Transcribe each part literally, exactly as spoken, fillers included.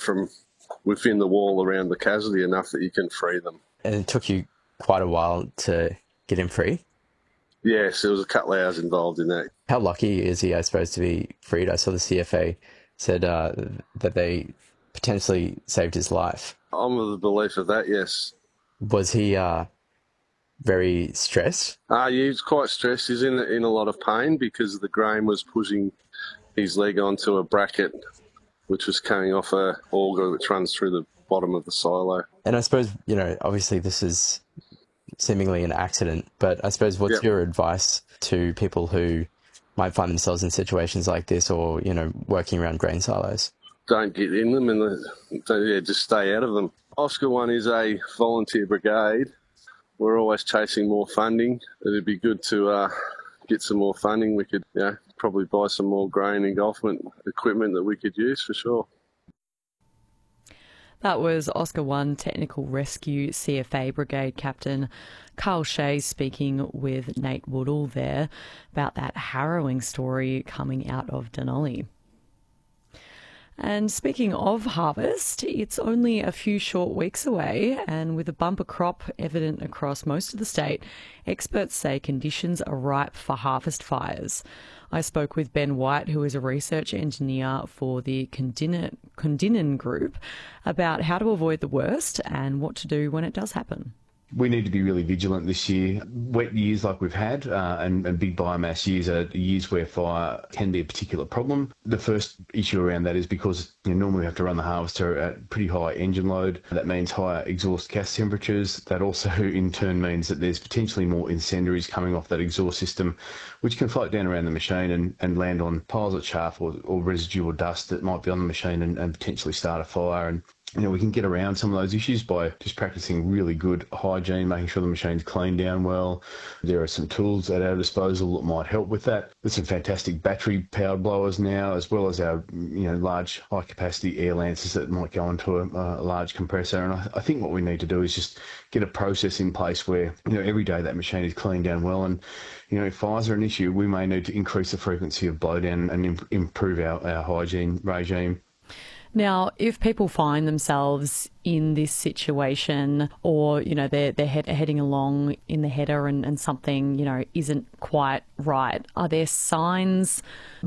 out from within the wall around the casualty enough that you can free them. And it took you quite a while to get him free? Yes, there was a couple of hours involved in that. How lucky is he, I suppose, to be freed? I saw the C F A said uh, that they potentially saved his life. I'm of the belief of that, yes. Was he uh, very stressed? Uh, he was quite stressed. He's in, in a lot of pain because the grain was pushing his leg onto a bracket which was coming off a auger which runs through the bottom of the silo. And I suppose, you know, obviously this is seemingly an accident, but I suppose what's Yep. your advice to people who might find themselves in situations like this or, you know, working around grain silos? Don't get in them and the, yeah, just stay out of them. Oscar One is a volunteer brigade. We're always chasing more funding. It'd be good to uh, get some more funding. We could, you know, probably buy some more grain engulfment equipment that we could use for sure. That was Oscar One Technical Rescue C F A Brigade Captain Carl Shea speaking with Nate Woodall there about that harrowing story coming out of Denali. And speaking of harvest, it's only a few short weeks away, and with a bumper crop evident across most of the state, experts say conditions are ripe for harvest fires. I spoke with Ben White, who is a research engineer for the Condinan, Condinan Group, about how to avoid the worst and what to do when it does happen. We need to be really vigilant this year. Wet years like we've had uh, and, and big biomass years are years where fire can be a particular problem. The first issue around that is because you know, normally we have to run the harvester at pretty high engine load. That means higher exhaust gas temperatures. That also in turn means that there's potentially more incendiaries coming off that exhaust system, which can float down around the machine and, and land on piles of chaff or, or residual dust that might be on the machine and, and potentially start a fire. And you know, we can get around some of those issues by just practicing really good hygiene, making sure the machine's cleaned down well. There are some tools at our disposal that might help with that. There's some fantastic battery-powered blowers now, as well as our, you know, large high-capacity air lancers that might go into a, a large compressor. And I, I think what we need to do is just get a process in place where, you know, every day that machine is cleaned down well. And, you know, if fires are an issue, we may need to increase the frequency of blowdown and imp- improve our, our hygiene regime. Now, if people find themselves in this situation or, you know, they're, they're head, heading along in the header and, and something, you know, isn't quite right, are there signs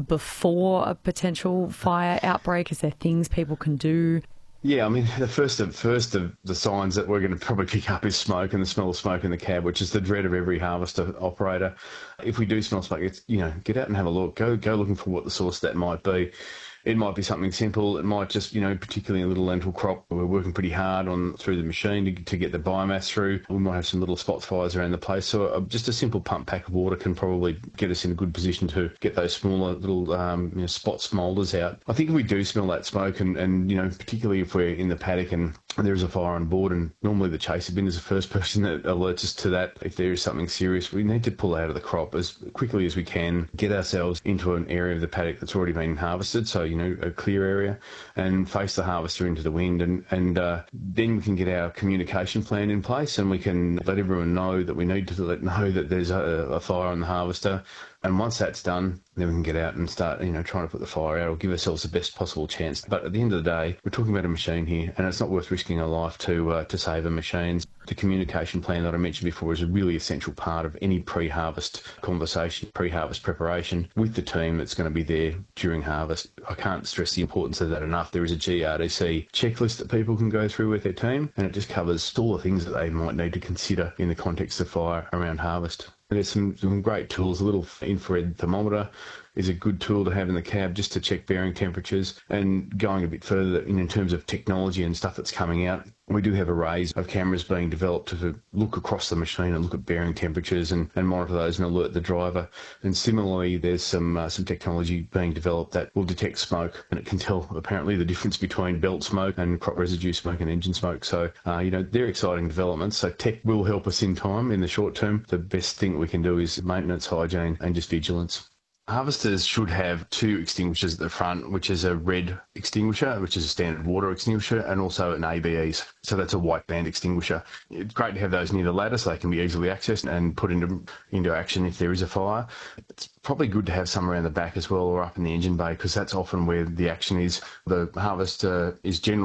before a potential fire outbreak? Is there things people can do? Yeah, I mean, the first of, first of the signs that we're going to probably pick up is smoke and the smell of smoke in the cab, which is the dread of every harvester operator. If we do smell smoke, it's, you know, get out and have a look. Go, go looking for what the source of that might be. It might be something simple. It might just, you know, particularly a little lentil crop. We're working pretty hard on through the machine to, to get the biomass through. We might have some little spot fires around the place. So uh, just a simple pump pack of water can probably get us in a good position to get those smaller little um, you know, spot smoulders out. I think if we do smell that smoke and, and, you know, particularly if we're in the paddock and there is a fire on board, and normally the chaser bin is the first person that alerts us to that. If there is something serious, we need to pull out of the crop as quickly as we can, get ourselves into an area of the paddock that's already been harvested, so, you know, a clear area, and face the harvester into the wind. And, and uh, then we can get our communication plan in place and we can let everyone know that we need to let know that there's a, a fire on the harvester. And once that's done, then we can get out and start, you know, trying to put the fire out or give ourselves the best possible chance. But at the end of the day, we're talking about a machine here, and it's not worth risking a life to uh, to save a machine. The communication plan that I mentioned before is a really essential part of any pre-harvest conversation, pre-harvest preparation with the team that's going to be there during harvest. I can't stress the importance of that enough. There is a G R D C checklist that people can go through with their team, and it just covers all the things that they might need to consider in the context of fire around harvest. There's some, some great tools. A little infrared thermometer is a good tool to have in the cab just to check bearing temperatures. And going a bit further in, in terms of technology and stuff that's coming out, we do have arrays of cameras being developed to look across the machine and look at bearing temperatures and, and monitor those and alert the driver. And similarly, there's some uh, some technology being developed that will detect smoke, and it can tell apparently the difference between belt smoke and crop residue smoke and engine smoke. So, uh, you know, they're exciting developments. So tech will help us in time, in the short term. The best thing we can do is maintenance, hygiene and just vigilance. Harvesters should have two extinguishers at the front, which is a red extinguisher, which is a standard water extinguisher, and also an A B Es. So that's a white band extinguisher. It's great to have those near the ladder so they can be easily accessed and put into into action if there is a fire. It's probably good to have some around the back as well or up in the engine bay, because that's often where the action is. The harvester is generally